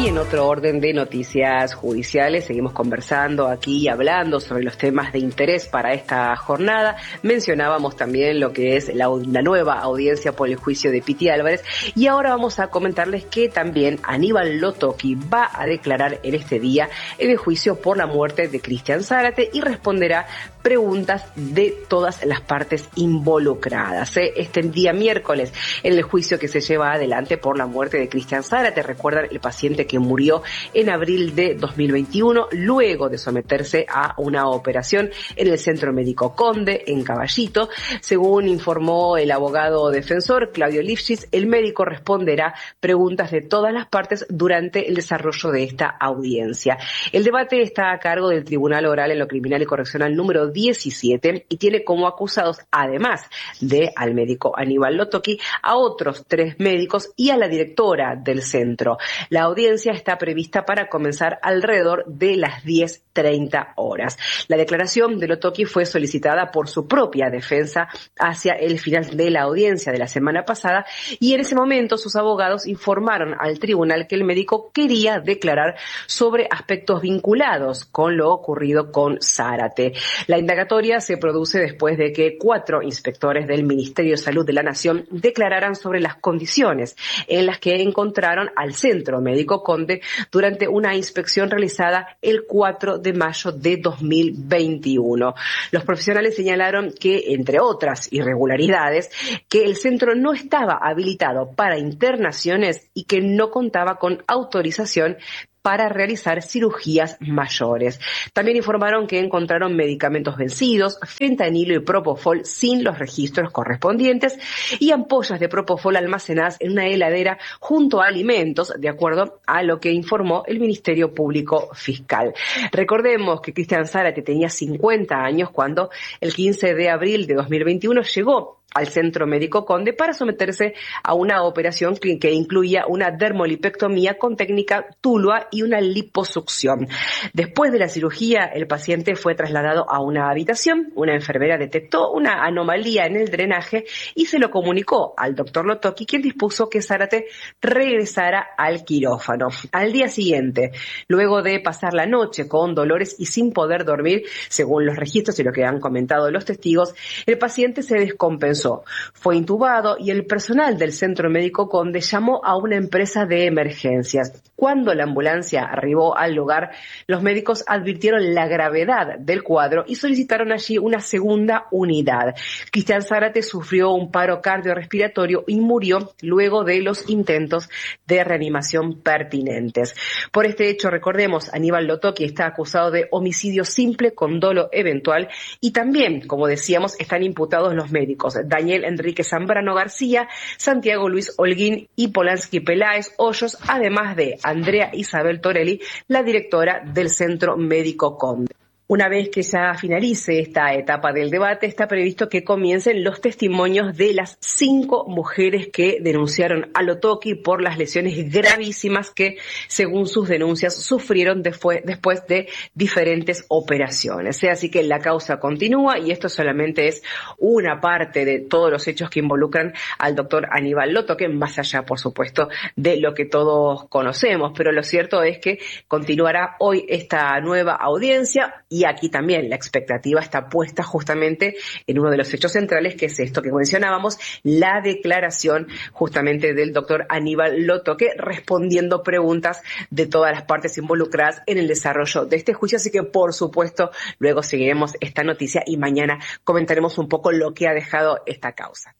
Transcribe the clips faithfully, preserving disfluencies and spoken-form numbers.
Y en otro orden de noticias judiciales, seguimos conversando aquí y hablando sobre los temas de interés para esta jornada. Mencionábamos también lo que es la, la nueva audiencia por el juicio de Piti Álvarez, y ahora vamos a comentarles que también Aníbal Lotoki va a declarar en este día en el juicio por la muerte de Cristian Zárate y responderá preguntas de todas las partes involucradas. ¿eh? Este día miércoles, en el juicio que se lleva adelante por la muerte de Cristian Zárate, recuerdan el paciente que murió en abril de dos mil veintiuno luego de someterse a una operación en el Centro Médico Conde, en Caballito. Según informó el abogado defensor Claudio Lifshitz, el médico responderá preguntas de todas las partes durante el desarrollo de esta audiencia. El debate está a cargo del Tribunal Oral en lo Criminal y Correccional número diecisiete y tiene como acusados, además de al médico Aníbal Lotoki, a otros tres médicos y a la directora del centro. La audiencia está prevista para comenzar alrededor de las diez treinta horas. La declaración de Lotoki fue solicitada por su propia defensa hacia el final de la audiencia de la semana pasada, y en ese momento sus abogados informaron al tribunal que el médico quería declarar sobre aspectos vinculados con lo ocurrido con Zárate. La indagatoria se produce después de que cuatro inspectores del Ministerio de Salud de la Nación declararan sobre las condiciones en las que encontraron al Centro Médico Conde durante una inspección realizada el cuatro de mayo de dos mil veintiuno. Los profesionales señalaron que, entre otras irregularidades, que el centro no estaba habilitado para internaciones y que no contaba con autorización para realizar cirugías mayores. También informaron que encontraron medicamentos vencidos, fentanilo y propofol sin los registros correspondientes y ampollas de propofol almacenadas en una heladera junto a alimentos, de acuerdo a lo que informó el Ministerio Público Fiscal. Recordemos que Cristian Zárate tenía cincuenta años cuando el quince de abril de dos mil veintiuno llegó al Centro Médico Conde para someterse a una operación que, que incluía una dermolipectomía con técnica Tulua y una liposucción. Después de la cirugía, el paciente fue trasladado a una habitación. Una enfermera detectó una anomalía en el drenaje y se lo comunicó al doctor Lotoki, quien dispuso que Zárate regresara al quirófano. Al día siguiente, luego de pasar la noche con dolores y sin poder dormir, según los registros y lo que han comentado los testigos, el paciente se descompensó. Fue intubado y el personal del Centro Médico Conde llamó a una empresa de emergencias. Cuando la ambulancia arribó al lugar, los médicos advirtieron la gravedad del cuadro y solicitaron allí una segunda unidad. Cristian Zárate sufrió un paro cardiorrespiratorio y murió luego de los intentos de reanimación pertinentes. Por este hecho, recordemos, Aníbal Lotoki está acusado de homicidio simple con dolo eventual y también, como decíamos, están imputados los médicos Daniel Enrique Zambrano García, Santiago Luis Holguín y Polanski Peláez Hoyos, además de Andrea Isabel Torelli, la directora del Centro Médico Conde. Una vez que ya finalice esta etapa del debate, está previsto que comiencen los testimonios de las cinco mujeres que denunciaron a Lotoki por las lesiones gravísimas que, según sus denuncias, sufrieron después, después de diferentes operaciones. Así que la causa continúa y esto solamente es una parte de todos los hechos que involucran al doctor Aníbal Lotoki, más allá, por supuesto, de lo que todos conocemos. Pero lo cierto es que continuará hoy esta nueva audiencia. Y aquí también la expectativa está puesta justamente en uno de los hechos centrales, que es esto que mencionábamos, la declaración justamente del doctor Aníbal Lotoki, respondiendo preguntas de todas las partes involucradas en el desarrollo de este juicio. Así que, por supuesto, luego seguiremos esta noticia y mañana comentaremos un poco lo que ha dejado esta causa.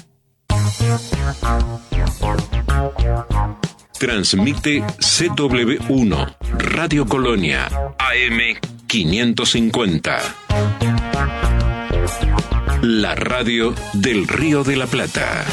Transmite C W uno, Radio Colonia, A M quinientos cincuenta. La radio del Río de la Plata.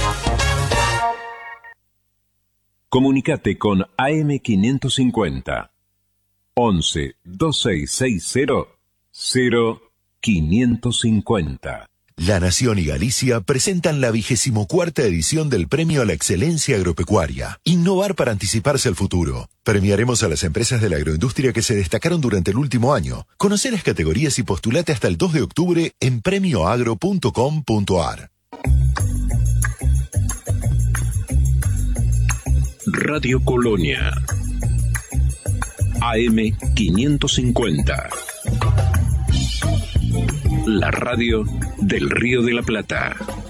Comunicate con A M quinientos cincuenta. once, veintiséis sesenta, cero quinientos cincuenta. La Nación y Galicia presentan la vigésimo cuarta edición del Premio a la Excelencia Agropecuaria. Innovar para anticiparse al futuro. Premiaremos a las empresas de la agroindustria que se destacaron durante el último año. Conoce las categorías y postulate hasta el dos de octubre en premio agro punto com punto a r. Radio Colonia. A M quinientos cincuenta. La radio del Río de la Plata.